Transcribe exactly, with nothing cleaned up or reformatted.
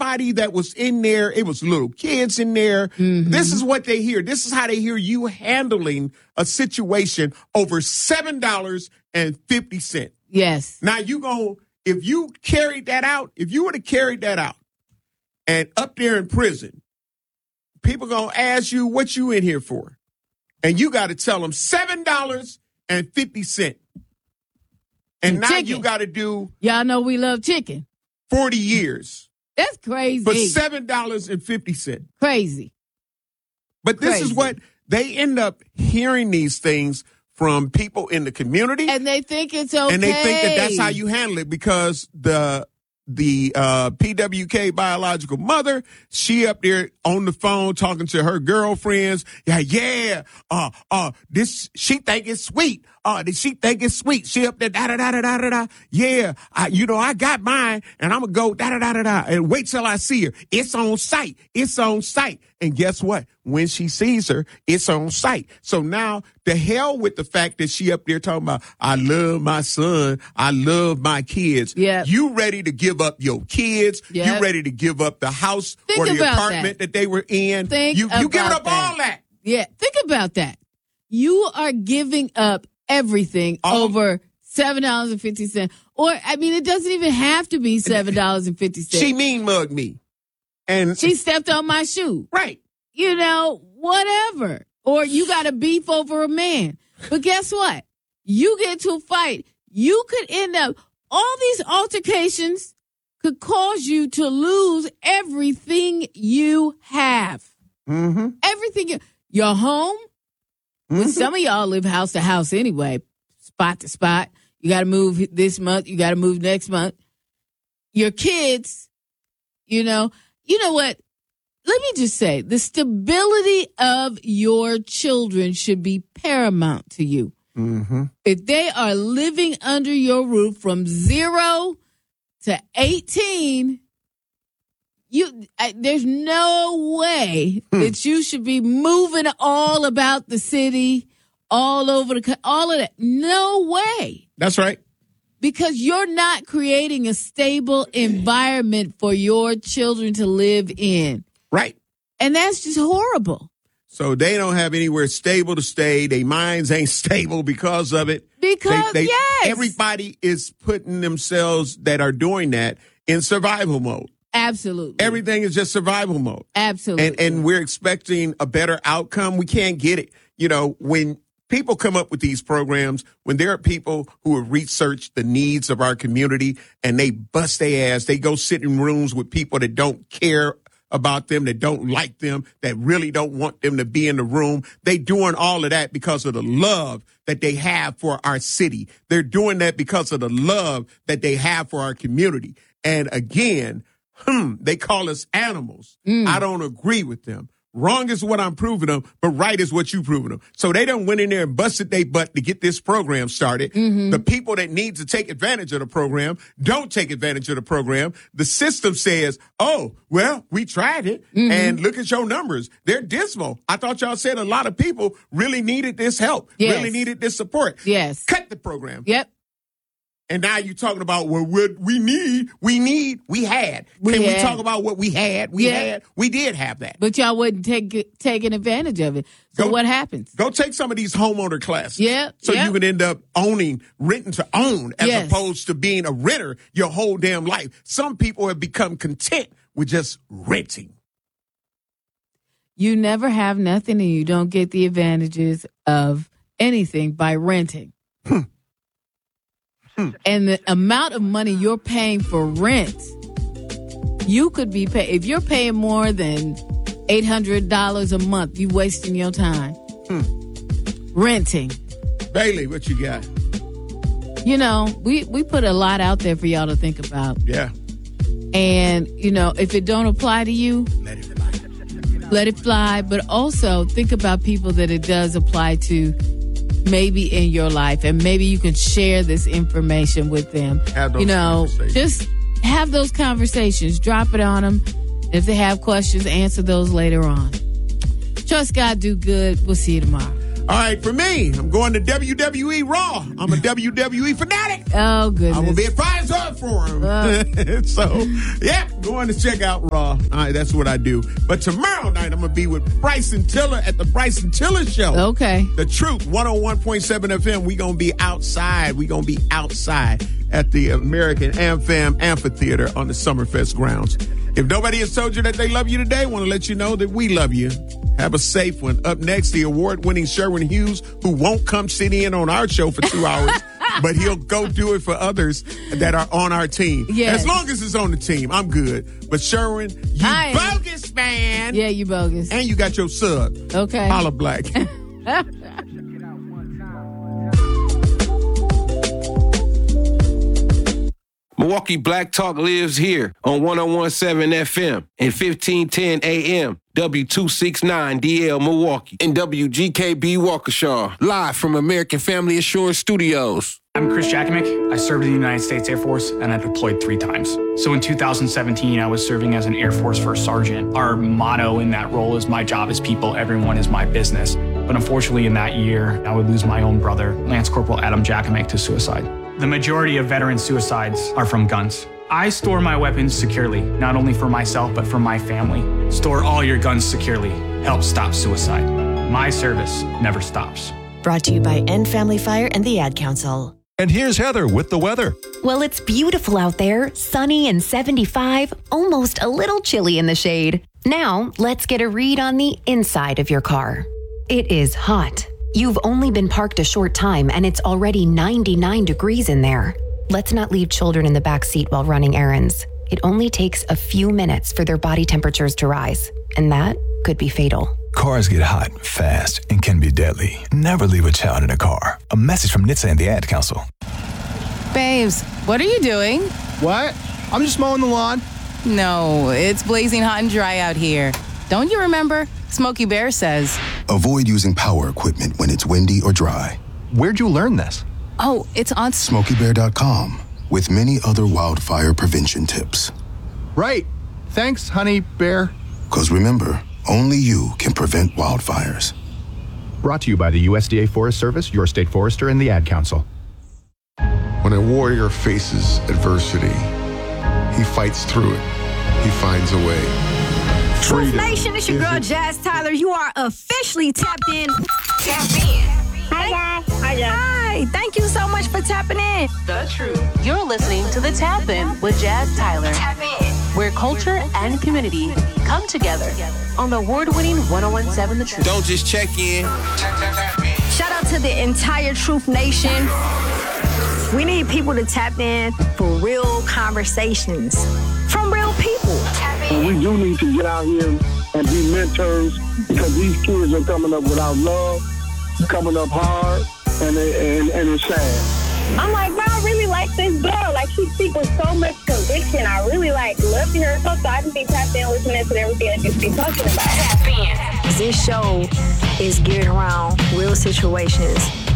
everybody that was in there, it was little kids in there. Mm-hmm. This is what they hear. This is how they hear you handling a situation over seven dollars and fifty cents. Yes. Now, you go, if you carried that out, if you would have carried that out and up there in prison, people going to ask you what you in here for. And you got to tell them seven dollars and fifty cents. And, and now chicken. You got to do. Y'all know we love chicken. forty years. That's crazy. For seven dollars and fifty cents. Crazy. But this crazy. is what they end up hearing these things from people in the community. And they think it's okay. And they think that that's how you handle it because the the uh, P W K biological mother, she up there on the phone talking to her girlfriends. Yeah, yeah. Uh, uh, this, she think it's sweet. Uh, she think it's sweet. She up there, da da da da da da da. Yeah, I, you know, I got mine, and I'm gonna go da da da da da, and wait till I see her. It's on site. It's on site. And guess what? When she sees her, it's on site. So now, the hell with the fact that she up there talking about, I love my son, I love my kids. Yeah. You ready to give up your kids? Yep. You ready to give up the house think or the apartment that. that they were in? Think you you giving up that. all that. Yeah, think about that. You are giving up everything All, over seven dollars and fifty cents. Or, I mean, it doesn't even have to be seven dollars and fifty cents. She mean mugged me. And she stepped on my shoe. Right. You know, whatever. Or you got a beef over a man. But guess what? You get to a fight. You could end up, all these altercations could cause you to lose everything you have. Mm-hmm. Everything. You, your home. Mm-hmm. Well, some of y'all live house to house anyway, spot to spot. You got to move this month. You got to move next month. Your kids, you know, you know what? Let me just say, the stability of your children should be paramount to you. Mm-hmm. If they are living under your roof from zero to eighteen, you I, there's no way hmm. that you should be moving all about the city, all over the all of that. No way. That's right. Because you're not creating a stable environment for your children to live in. Right. And that's just horrible. So they don't have anywhere stable to stay. Their minds ain't stable because of it. Because, they, they, yes. Everybody is putting themselves that are doing that in survival mode. Absolutely. Everything is just survival mode. Absolutely. And, and we're expecting a better outcome. We can't get it. You know, when people come up with these programs, when there are people who have researched the needs of our community and they bust their ass, they go sit in rooms with people that don't care about them, that don't like them, that really don't want them to be in the room. They doing all of that because of the love that they have for our city. They're doing that because of the love that they have for our community. And again, hmm, they call us animals. Mm. I don't agree with them. Wrong is what I'm proving them, but right is what you proving them. So they done went in there and busted their butt to get this program started. Mm-hmm. The people that need to take advantage of the program don't take advantage of the program. The system says, oh, well, we tried it, mm-hmm. and look at your numbers. They're dismal. I thought y'all said a lot of people really needed this help, yes. really needed this support. Yes. Cut the program. Yep. And now you're talking about, well, what we need, we need, we had. We Can had. we talk about what we had? We yeah. had. We did have that. But y'all wouldn't take taking advantage of it. So go, what happens? Go take some of these homeowner classes. Yeah. So yep. you can end up owning, renting to own, as yes. opposed to being a renter your whole damn life. Some people have become content with just renting. You never have nothing and you don't get the advantages of anything by renting. Hmm. And the amount of money you're paying for rent, you could be pay if you're paying more than eight hundred dollars a month, you wasting your time. Hmm. Renting. Bailey, what you got? You know, we, we put a lot out there for y'all to think about. Yeah. And, you know, if it don't apply to you, let it fly. Let it fly. But also think about people that it does apply to, maybe in your life, and maybe you can share this information with them. Have those you know, just have those conversations. Drop it on them. If they have questions, answer those later on. Trust God, do good. We'll see you tomorrow. All right, for me, I'm going to W W E Raw. I'm a W W E fanatic. Oh, goodness. I will be advisor for him. Uh. So, yeah, going to check out Raw. All right, that's what I do. But tomorrow night, I'm going to be with Bryson Tiller at the Bryson Tiller Show. Okay. The Truth, one oh one point seven F M. We're going to be outside. We're going to be outside at the American AmFam Amphitheater on the Summerfest grounds. If nobody has told you that they love you today, I want to let you know that we love you. Have a safe one. Up next, the award-winning Sherwin Hughes, who won't come sit in on our show for two hours, but he'll go do it for others that are on our team. Yes. As long as it's on the team, I'm good. But Sherwin, you I bogus, man. Yeah, you bogus. And you got your sub. Okay. Holla Black. Milwaukee Black Talk lives here on one oh one point seven F M and fifteen ten A M, W two sixty-nine D L Milwaukee, and W G K B Waukesha, live from American Family Assurance Studios. I'm Chris Jakovic. I served in the United States Air Force, and I deployed three times. So in two thousand seventeen, I was serving as an Air Force First Sergeant. Our motto in that role is, my job is people, everyone is my business. But unfortunately, in that year, I would lose my own brother, Lance Corporal Adam Jakovic, to suicide. The majority of veteran suicides are from guns. I store my weapons securely, not only for myself, but for my family. Store all your guns securely. Help stop suicide. My service never stops. Brought to you by End Family Fire and the Ad Council. And here's Heather with the weather. Well, it's beautiful out there, sunny and seventy-five, almost a little chilly in the shade. Now, let's get a read on the inside of your car. It is hot. You've only been parked a short time and it's already ninety-nine degrees in there. Let's not leave children in the back seat while running errands. It only takes a few minutes for their body temperatures to rise, and that could be fatal. Cars get hot, fast, and can be deadly. Never leave a child in a car. A message from N H T S A and the Ad Council. Babes, what are you doing? What? I'm just mowing the lawn. No, it's blazing hot and dry out here. Don't you remember? Smokey Bear says, avoid using power equipment when it's windy or dry. Where'd you learn this? Oh, it's on Smokey Bear dot com with many other wildfire prevention tips. Right. Thanks, honey bear. Because remember, only you can prevent wildfires. Brought to you by the U S D A Forest Service, your state forester, and the Ad Council. When a warrior faces adversity, he fights through it. He finds a way. Truth Nation, it's your girl Jazz Tyler. You are officially tapped in. Tapped in. Hi, guys. Hi, Jazz. Hi. Thank you so much for tapping in. The Truth. You're listening to The Tap In with Jazz Tyler. Tap in. Where culture and community come together on the award-winning one oh one point seven The Truth. Don't just check in. Shout out to the entire Truth Nation. We need people to tap in for real conversations from real people. And we do need to get out here and be mentors, because these kids are coming up without love, coming up hard, and, and, and it's sad. I'm like, bro, I really like this girl. Like, she speaks with so much conviction. I really, like, love to hear her talk, so I just be tapped in listening to everything that you be talking about. Tap in. This show is geared around real situations